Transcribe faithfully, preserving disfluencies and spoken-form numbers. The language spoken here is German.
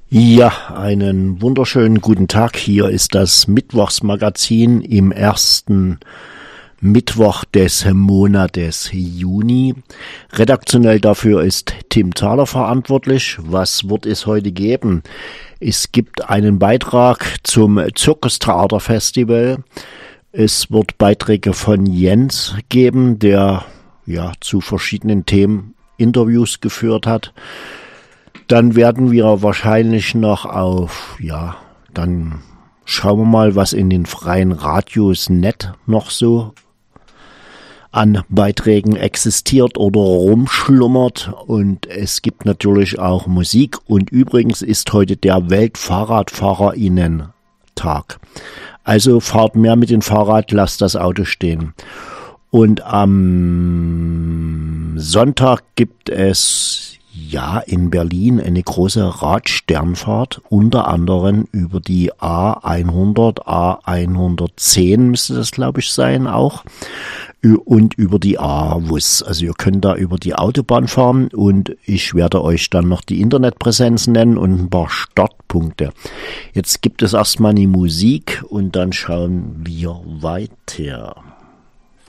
Ja, einen wunderschönen guten Tag. Hier ist das Mittwochsmagazin im ersten Mittwoch des Monates Juni. Redaktionell dafür ist Tim Thaler verantwortlich. Was wird es heute geben? Es gibt einen Beitrag zum Zirkustheaterfestival. Es wird Beiträge von Jens geben, der ja zu verschiedenen Themen Interviews geführt hat. Dann werden wir wahrscheinlich noch auf, ja, dann schauen wir mal, was in den freien Radios net noch so an Beiträgen existiert oder rumschlummert. Und es gibt natürlich auch Musik. Und übrigens ist heute der Weltfahrradfahrerinnen-Tag. Also fahrt mehr mit dem Fahrrad, lasst das Auto stehen. Und am Sonntag gibt es ja in Berlin eine große Radsternfahrt, unter anderem über die A hundert, A hundertzehn müsste das glaube ich sein auch, und über die A W U S. Also ihr könnt da über die Autobahn fahren und ich werde euch dann noch die Internetpräsenz nennen und ein paar Startpunkte. Jetzt gibt es erstmal die Musik und dann schauen wir weiter.